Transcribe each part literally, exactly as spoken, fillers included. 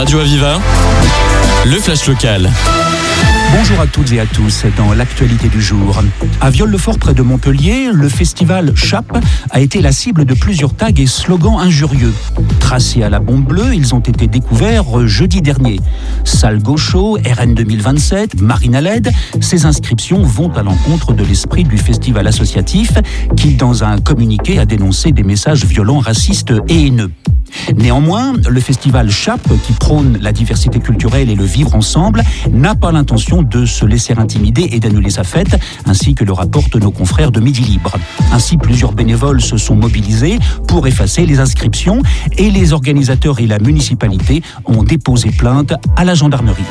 Radio Aviva, le flash local. Bonjour à toutes et à tous. Dans l'actualité du jour, à Viol-le-Fort près de Montpellier, le festival Chap a été la cible de plusieurs tags et slogans injurieux. Tracés à la bombe bleue, ils ont été découverts jeudi dernier. Sale gaucho, R N deux mille vingt-sept, Marine à L E D, ces inscriptions vont à l'encontre de l'esprit du festival associatif qui, dans un communiqué, a dénoncé des messages violents, racistes et haineux. Néanmoins, le festival Chap, qui prône la diversité culturelle et le vivre ensemble, n'a pas l'intention de se laisser intimider et d'annuler sa fête, ainsi que le rapportent nos confrères de Midi Libre. Ainsi, plusieurs bénévoles se sont mobilisés pour effacer les inscriptions et les organisateurs et la municipalité ont déposé plainte à la gendarmerie.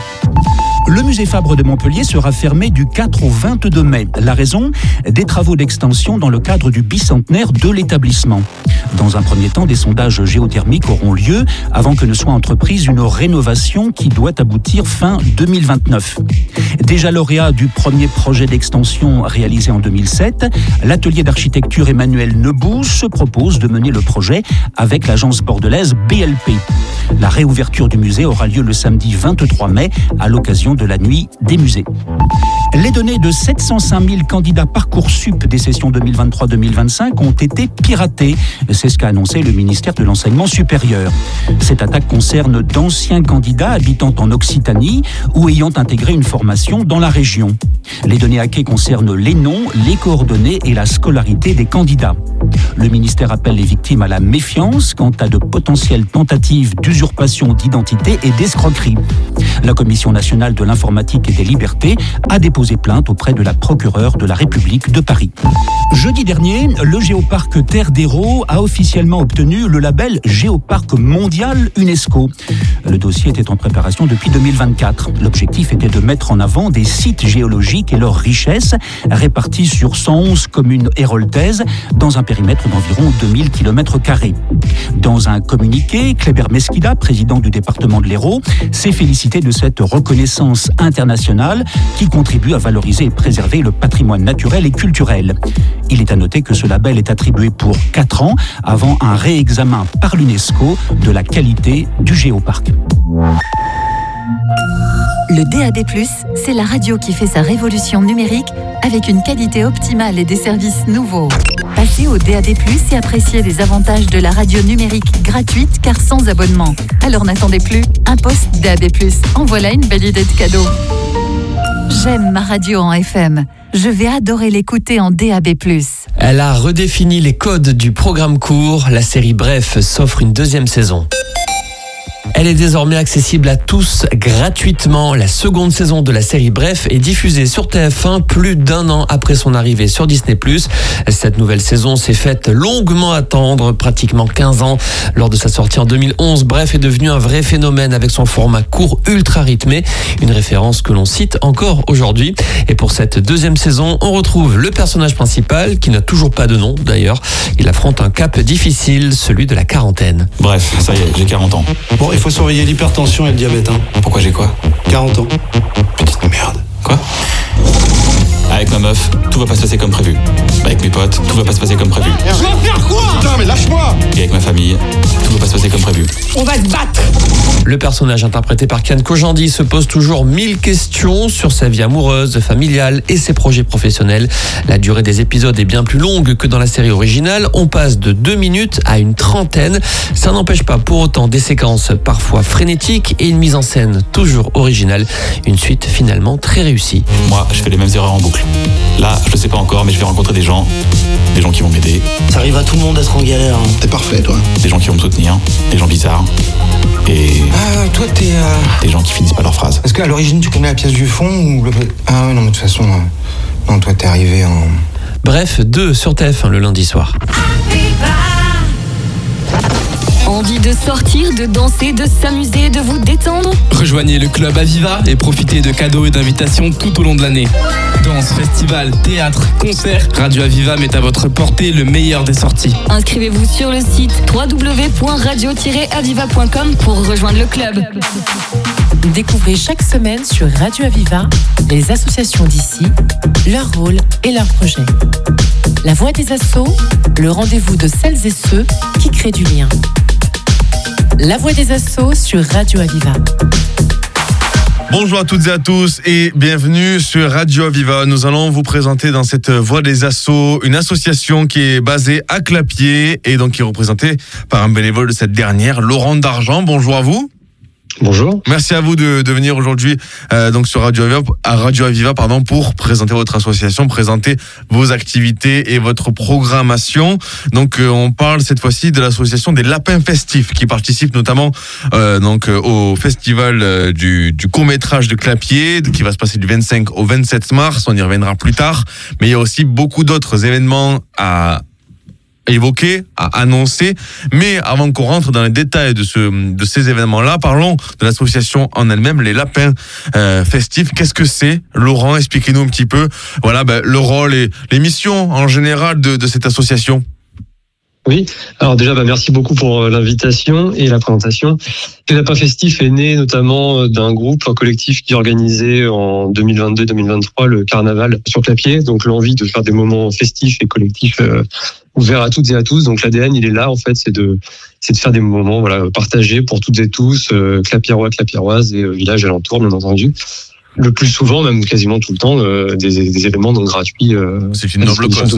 Le musée Fabre de Montpellier sera fermé du quatre au vingt-deux mai. La raison ? Des travaux d'extension dans le cadre du bicentenaire de l'établissement. Dans un premier temps, des sondages géothermiques auront lieu avant que ne soit entreprise une rénovation qui doit aboutir fin deux mille vingt-neuf. Déjà lauréat du premier projet d'extension réalisé en deux mille sept, l'atelier d'architecture Emmanuel Nebou se propose de mener le projet avec l'agence bordelaise B L P. La réouverture du musée aura lieu le samedi vingt-trois mai à l'occasion de la nuit des musées. Les données de sept cent cinq mille candidats Parcoursup des sessions deux mille vingt-trois deux mille vingt-cinq ont été piratées. C'est ce qu'a annoncé le ministère de l'Enseignement supérieur. Cette attaque concerne d'anciens candidats habitant en Occitanie ou ayant intégré une formation dans la région. Les données hackées concernent les noms, les coordonnées et la scolarité des candidats. Le ministère appelle les victimes à la méfiance quant à de potentielles tentatives d'usurpation d'identité et d'escroquerie. La Commission nationale de l'informatique et des libertés a déposé plainte auprès de la procureure de la République de Paris. Jeudi dernier, le géoparc Terre d'Hérault a officiellement obtenu le label Géoparc mondial UNESCO. Le dossier était en préparation depuis deux mille vingt-quatre. L'objectif était de mettre en avant des sites géologiques et leurs richesses répartis sur cent onze communes héraultaises dans un périmètre d'environ deux mille kilomètres carrés. Dans un communiqué, Kléber Mesquida, président du département de l'Hérault, s'est félicité de cette reconnaissance internationale qui contribue à valoriser et préserver le patrimoine naturel et culturel. Il est à noter que ce label est attribué pour quatre ans avant un réexamen par l'UNESCO de la qualité du géoparc. Le D A B plus, c'est la radio qui fait sa révolution numérique avec une qualité optimale et des services nouveaux. Passez au D A B plus et appréciez les avantages de la radio numérique gratuite car sans abonnement. Alors n'attendez plus, un poste D A B plus. En voilà une belle idée de cadeau. J'aime ma radio en F M. Je vais adorer l'écouter en D A B plus. Elle a redéfini les codes du programme court. La série Bref s'offre une deuxième saison. Elle est désormais accessible à tous gratuitement. La seconde saison de la série Bref est diffusée sur T F un plus d'un an après son arrivée sur Disney plus. Cette nouvelle saison s'est faite longuement attendre, pratiquement quinze ans. Lors de sa sortie en deux mille onze, Bref est devenu un vrai phénomène avec son format court ultra rythmé, une référence que l'on cite encore aujourd'hui. Et pour cette deuxième saison, on retrouve le personnage principal, qui n'a toujours pas de nom d'ailleurs. Il affronte un cap difficile, celui de la quarantaine. Bref, ça y est, j'ai quarante ans. Bon, il faut surveiller l'hypertension et le diabète. Hein. Pourquoi j'ai quoi ? quarante ans. Petite merde. Quoi ? Avec ma meuf, tout va pas se passer comme prévu. Avec mes potes, tout va pas se passer comme prévu. Je vais faire quoi ? Putain, mais lâche-moi ! Et avec ma famille, tout va pas se passer comme prévu. On va se battre ! Le personnage interprété par Kian Kojandi se pose toujours mille questions sur sa vie amoureuse, familiale et ses projets professionnels. La durée des épisodes est bien plus longue que dans la série originale. On passe de deux minutes à une trentaine. Ça n'empêche pas pour autant des séquences parfois frénétiques et une mise en scène toujours originale. Une suite finalement très réussie. Moi, je fais les mêmes erreurs en boucle. Là, je le sais pas encore, mais je vais rencontrer des gens, des gens qui vont m'aider. Ça arrive à tout le monde d'être en galère. Hein. T'es parfait, toi. Des gens qui vont me soutenir, des gens bizarres. Et Ah, toi, t'es... Euh... des gens qui finissent pas leurs phrases. Est-ce qu'à l'origine, tu connais la pièce du fond ou le... Ah ouais, non, mais de toute façon... Euh... Non, toi, t'es arrivé en... Bref, deux sur T F un le lundi soir. Envie de sortir, de danser, de s'amuser, de vous détendre ? Rejoignez le club Aviva et profitez de cadeaux et d'invitations tout au long de l'année. Danse, festival, théâtre, concerts, Radio Aviva met à votre portée le meilleur des sorties. Inscrivez-vous sur le site w w w point radio tiret aviva point com pour rejoindre le club. Découvrez chaque semaine sur Radio Aviva les associations d'ici, leur rôle et leurs projets. La voix des assos, le rendez-vous de celles et ceux qui créent du lien. La voix des assos sur Radio Aviva. Bonjour à toutes et à tous et bienvenue sur Radio Aviva. Nous allons vous présenter dans cette Voix des Assos une association qui est basée à Clapiers et donc qui est représentée par un bénévole de cette dernière, Laurent Dargent. Bonjour à vous. Bonjour. Merci à vous de, de venir aujourd'hui euh, donc sur Radio Aviva, à Radio Aviva pardon, pour présenter votre association, présenter vos activités et votre programmation. Donc euh, on parle cette fois-ci de l'association des Lapins Festifs qui participe notamment euh, donc euh, au festival euh, du, du court-métrage de Clapiers qui va se passer du vingt-cinq au vingt-sept mars. On y reviendra plus tard. Mais il y a aussi beaucoup d'autres événements à évoqué, à annoncer. Mais avant qu'on rentre dans les détails de, ce, de ces événements-là, parlons de l'association en elle-même, les Lapins euh, Festifs. Qu'est-ce que c'est, Laurent? Expliquez-nous un petit peu voilà, ben, le rôle et les missions en général de, de cette association. Oui, alors déjà, bah, merci beaucoup pour l'invitation et la présentation. Les Lapins Festifs est né notamment d'un groupe, un collectif qui organisait en deux mille vingt-deux deux mille vingt-trois le carnaval sur Clapiers. Donc l'envie de faire des moments festifs et collectifs euh, ouverts à toutes et à tous. Donc l'A D N, il est là en fait, c'est de c'est de faire des moments voilà partagés pour toutes et tous, euh, Clapierois, Clapieroises et euh, villages alentours, bien entendu. Le plus souvent, même quasiment tout le temps, euh, des, des événements donc gratuits. Euh, c'est une noble cause.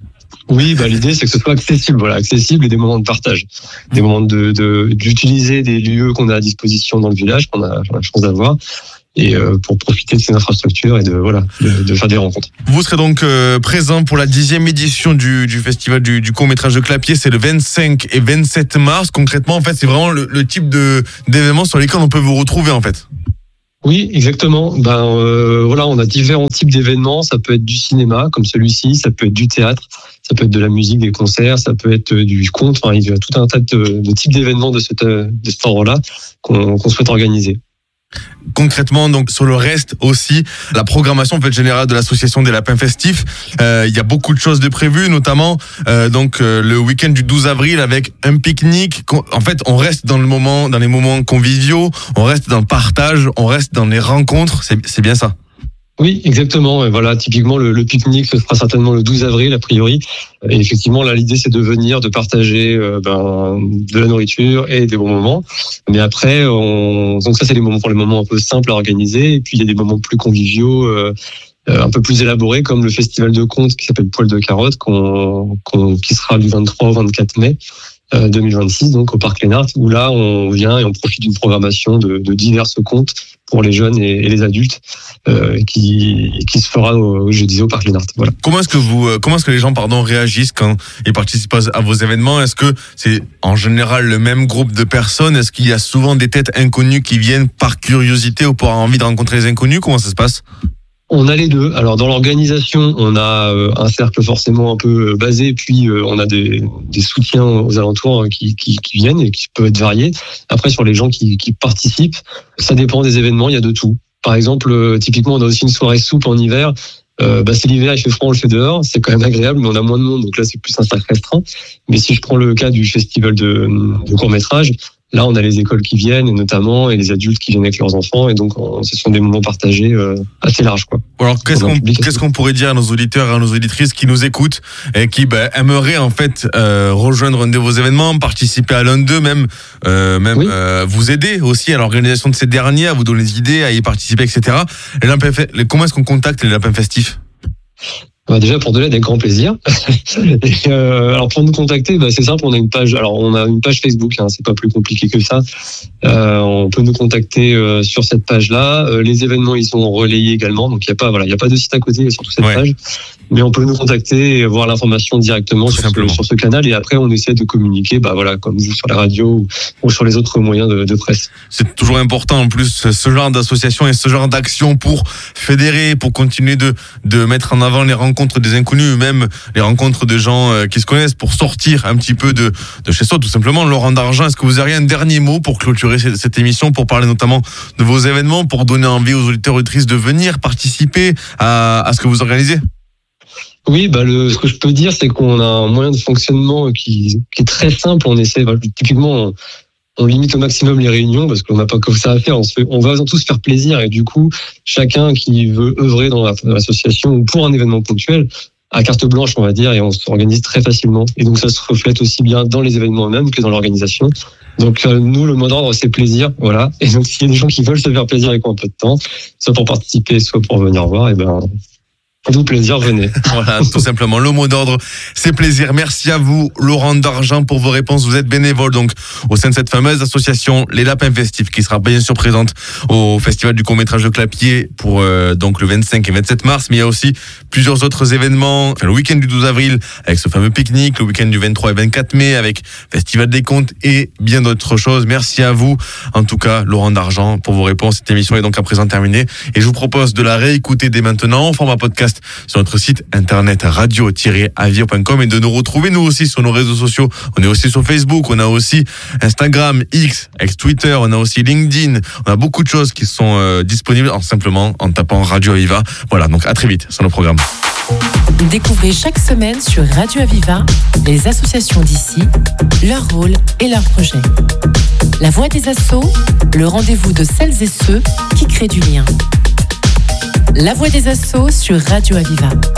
Oui, bah l'idée c'est que ce soit accessible, voilà, accessible et des moments de partage, des moments de, de d'utiliser des lieux qu'on a à disposition dans le village, qu'on a la chance d'avoir, et euh, pour profiter de ces infrastructures et de voilà, de, de faire des rencontres. Vous serez donc euh, présent pour la dixième édition du, du festival du, du court-métrage de Clapiers. C'est le vingt-cinq et vingt-sept mars. Concrètement, en fait, c'est vraiment le, le type de d'événements sur lesquels on peut vous retrouver, en fait. Oui, exactement. Ben euh, voilà, on a différents types d'événements. Ça peut être du cinéma, comme celui-ci. Ça peut être du théâtre. Ça peut être de la musique, des concerts. Ça peut être du conte. Enfin, il y a tout un tas de, de types d'événements de, cette, de cet ordre-là qu'on, qu'on souhaite organiser. Concrètement, donc sur le reste aussi, la programmation en fait générale de l'association des Lapins Festifs, euh, il y a beaucoup de choses de prévues, notamment euh, donc euh, le week-end du douze avril avec un pique-nique. En fait, on reste dans le moment, dans les moments conviviaux, on reste dans le partage, on reste dans les rencontres. C'est, c'est bien ça. Oui, exactement. Et voilà, typiquement le, le pique-nique se fera certainement le douze avril a priori. Et effectivement, là, l'idée c'est de venir, de partager euh, ben, de la nourriture et des bons moments. Mais après, on... donc ça c'est des moments pour les moments un peu simples à organiser. Et puis il y a des moments plus conviviaux, euh, euh, un peu plus élaborés, comme le festival de contes qui s'appelle Poil de Carotte, qu'on, qu'on, qui sera du vingt-trois au vingt-quatre mai. deux mille vingt-six, donc au Parc Lénart, où là on vient et on profite d'une programmation de, de diverses contes pour les jeunes et, et les adultes euh, qui, qui se fera, au, je disais, au Parc Lénart. Voilà. Comment est-ce que vous, comment est-ce que les gens, pardon, réagissent quand ils participent à vos événements? Est-ce que c'est en général le même groupe de personnes? Est-ce qu'il y a souvent des têtes inconnues qui viennent par curiosité ou pour avoir envie de rencontrer les inconnus? Comment ça se passe? On a les deux. Alors dans l'organisation, on a un cercle forcément un peu basé, puis on a des, des soutiens aux alentours qui, qui, qui viennent et qui peuvent être variés. Après sur les gens qui, qui participent, ça dépend des événements, il y a de tout. Par exemple, typiquement on a aussi une soirée soupe en hiver. Euh, bah c'est l'hiver, il fait froid, on le fait dehors, c'est quand même agréable, mais on a moins de monde, donc là c'est plus un cercle restreint. Mais si je prends le cas du festival de, de court-métrage, là, on a les écoles qui viennent, et notamment, et les adultes qui viennent avec leurs enfants, et donc on, ce sont des moments partagés euh, assez larges, quoi. Alors, qu'est-ce qu'on, qu'est-ce qu'on pourrait dire à nos auditeurs et à nos auditrices qui nous écoutent et qui bah, aimeraient en fait euh, rejoindre un de vos événements, participer à l'un d'eux, même, euh, même oui. euh, vous aider aussi à l'organisation de ces derniers, à vous donner des idées, à y participer, et cetera. Les lapins, comment est-ce qu'on contacte les Lapins Festifs? Bah déjà pour de l'aide avec grand plaisir. Et euh, alors pour nous contacter, bah c'est simple, on a une page. Alors on a une page Facebook, hein, c'est pas plus compliqué que ça. Euh, on peut nous contacter euh, sur cette page-là. Euh, les événements ils sont relayés également, donc il y a pas voilà, il y a pas de site à côté sur toute cette ouais. page. Mais on peut nous contacter et voir l'information directement sur ce, sur ce canal. Et après on essaie de communiquer, bah voilà, comme vous sur la radio ou, ou sur les autres moyens de, de presse. C'est toujours important en plus ce genre d'association et ce genre d'action pour fédérer, pour continuer de de mettre en avant les rencontres rencontres des inconnus, même les rencontres de gens euh, qui se connaissent, pour sortir un petit peu de, de chez soi, tout simplement. Laurent Dargent, est-ce que vous auriez un dernier mot pour clôturer cette, cette émission, pour parler notamment de vos événements, pour donner envie aux auditeurs et auditrices de venir participer à, à ce que vous organisez? Oui, bah le, ce que je peux dire, c'est qu'on a un moyen de fonctionnement qui, qui est très simple. On essaie, bah, typiquement, on, on limite au maximum les réunions parce qu'on n'a pas que ça à faire. On, se fait, on va avant tout se faire plaisir et du coup, chacun qui veut œuvrer dans l'association ou pour un événement ponctuel à carte blanche, on va dire, et on s'organise très facilement. Et donc ça se reflète aussi bien dans les événements eux-mêmes que dans l'organisation. Donc euh, nous, le mot d'ordre, c'est plaisir, voilà. Et donc s'il y a des gens qui veulent se faire plaisir avec un peu de temps, soit pour participer, soit pour venir voir, et ben tout plaisir, venez. Voilà, tout simplement. Le mot d'ordre, c'est plaisir. Merci à vous, Laurent Dargent, pour vos réponses. Vous êtes bénévole, donc, au sein de cette fameuse association Les Lapins Festifs, qui sera bien sûr présente au Festival du court-métrage de Clapier pour, euh, donc, le vingt-cinq et vingt-sept mars. Mais il y a aussi plusieurs autres événements. Enfin, le week-end du douze avril, avec ce fameux pique-nique, le week-end du vingt-trois et vingt-quatre mai, avec Festival des Contes et bien d'autres choses. Merci à vous, en tout cas, Laurent Dargent, pour vos réponses. Cette émission est donc à présent terminée. Et je vous propose de la réécouter dès maintenant en format podcast sur notre site internet radio tiret avia point com et de nous retrouver nous aussi sur nos réseaux sociaux. On est aussi sur Facebook, on a aussi Instagram, X, ex-Twitter, on a aussi LinkedIn. On a beaucoup de choses qui sont euh, disponibles en, simplement en tapant Radio Aviva. Voilà, donc à très vite sur nos programmes. Découvrez chaque semaine sur Radio Aviva les associations d'ici, leur rôle et leurs projets. La voix des assos, le rendez-vous de celles et ceux qui créent du lien. La voix des assos sur Radio Aviva.